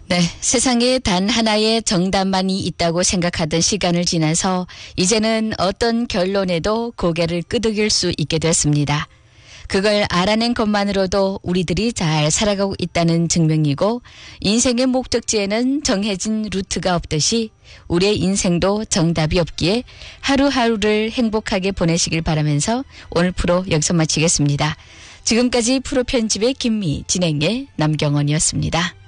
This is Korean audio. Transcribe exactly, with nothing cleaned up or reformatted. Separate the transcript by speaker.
Speaker 1: 네, 세상에 단 하나의 정답만이 있다고 생각하던 시간을 지나서 이제는 어떤 결론에도 고개를 끄덕일 수 있게 됐습니다. 그걸 알아낸 것만으로도 우리들이 잘 살아가고 있다는 증명이고 인생의 목적지에는 정해진 루트가 없듯이 우리의 인생도 정답이 없기에 하루하루를 행복하게 보내시길 바라면서 오늘 프로 여기서 마치겠습니다. 지금까지 프로 편집의 김미, 진행의 남경원이었습니다.